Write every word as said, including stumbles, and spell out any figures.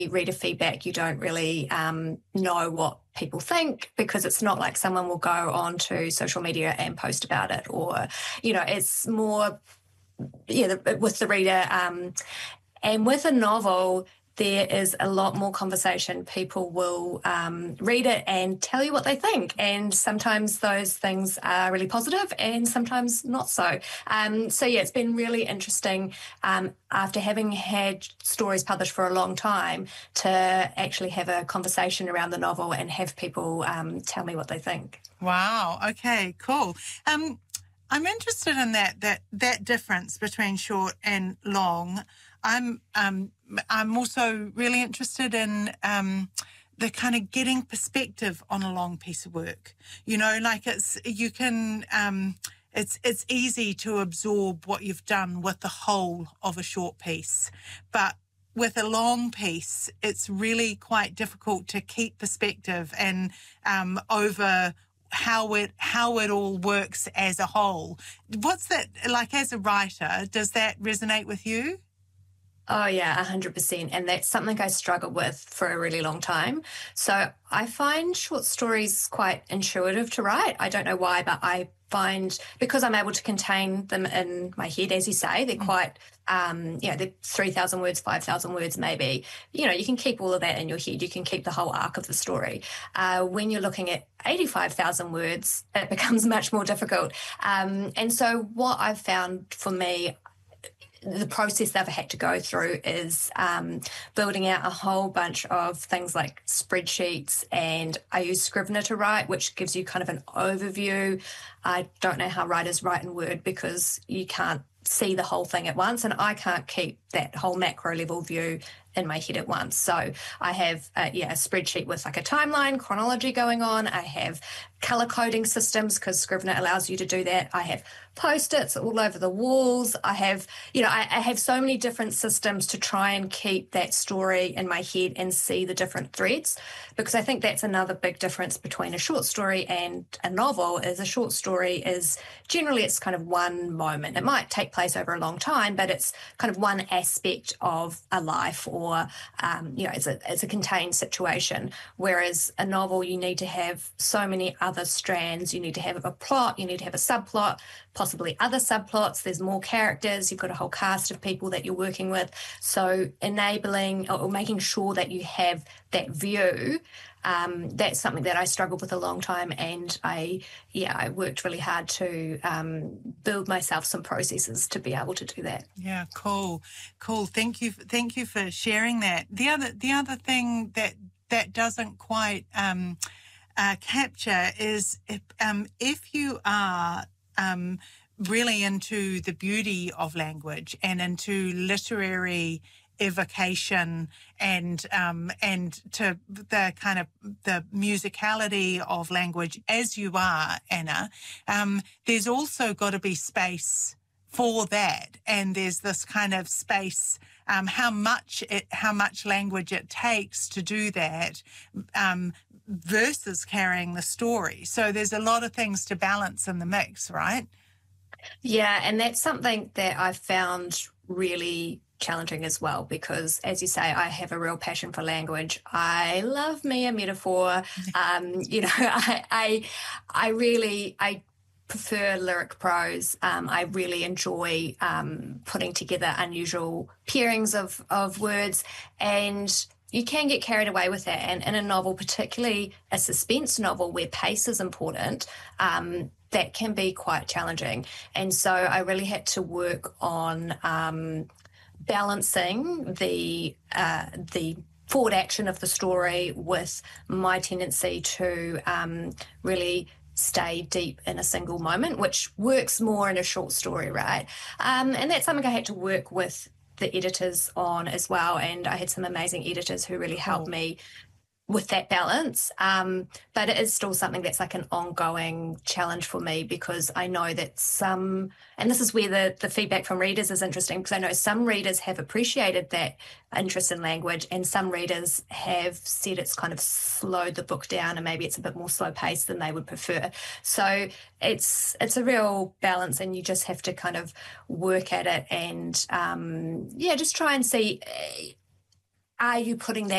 reader feedback, you don't really um, know what people think, because it's not like someone will go on to social media and post about it, or, you know, it's more, yeah, the, with the reader. Um, and with a novel, there is a lot more conversation. People will um, read it and tell you what they think. And sometimes those things are really positive and sometimes not so. Um, so, yeah, it's been really interesting um, after having had stories published for a long time to actually have a conversation around the novel and have people um, tell me what they think. Wow. Okay, cool. Um, I'm interested in that, that, that difference between short and long. I'm um, I'm also really interested in um, the kind of getting perspective on a long piece of work. You know, like it's you can um, it's it's easy to absorb what you've done with the whole of a short piece, but with a long piece, it's really quite difficult to keep perspective and um, over how it how it all works as a whole. What's that like as a writer? Does that resonate with you? Oh, yeah, one hundred percent. And that's something I struggled with for a really long time. So I find short stories quite intuitive to write. I don't know why, but I find, because I'm able to contain them in my head, as you say, they're quite, um, you know, they're three thousand words, five thousand words maybe. You know, you can keep all of that in your head. You can keep the whole arc of the story. Uh, when you're looking at eighty-five thousand words, it becomes much more difficult. Um, and so what I've found for me, the process that I've had to go through is um, building out a whole bunch of things like spreadsheets, and I use Scrivener to write, which gives you kind of an overview. I don't know how writers write in Word because you can't see the whole thing at once, and I can't keep that whole macro level view in my head at once. So I have uh, yeah, a spreadsheet with like a timeline, chronology going on. I have color coding systems because Scrivener allows you to do that. I have Post-its all over the walls. I have, you know, I, I have so many different systems to try and keep that story in my head and see the different threads, because I think that's another big difference between a short story and a novel. Is a short story is generally it's kind of one moment. It might take place over a long time, but it's kind of one aspect of a life, or um, you know, it's a it's a contained situation. Whereas a novel, you need to have so many other strands. You need to have a plot. You need to have a subplot, possibly other subplots. There's more characters. You've got a whole cast of people that you're working with. So enabling or making sure that you have that view, um, that's something that I struggled with a long time. And I, yeah, I worked really hard to um, build myself some processes to be able to do that. Yeah, cool, cool. Thank you, thank you for sharing that. The other, the other thing that that doesn't quite um, uh, capture is if, um, if you are Um, really into the beauty of language and into literary evocation and um, and to the kind of the musicality of language, as you are, Anna, um, there's also got to be space for that, and there's this kind of space, um, how much it, how much language it takes to do that, um, versus carrying the story. So there's a lot of things to balance in the mix, right? Yeah, and that's something that I've found really challenging as well, because as you say, I have a real passion for language. I love me a metaphor. Um, you know, I, I, I really, I prefer lyric prose. Um, I really enjoy um, putting together unusual pairings of, of words, and you can get carried away with that. And in a novel, particularly a suspense novel where pace is important, um, that can be quite challenging. And so I really had to work on um, balancing the uh, the forward action of the story with my tendency to um, really stay deep in a single moment, which works more in a short story, right? Um, and that's something I had to work with the editors on as well. And I had some amazing editors who really helped Cool. me with that balance. Um, but it is still something that's like an ongoing challenge for me, because I know that some, and this is where the, the feedback from readers is interesting, because I know some readers have appreciated that interest in language, and some readers have said it's kind of slowed the book down and maybe it's a bit more slow paced than they would prefer. So it's it's a real balance, and you just have to kind of work at it and um, yeah, just try and see are you putting that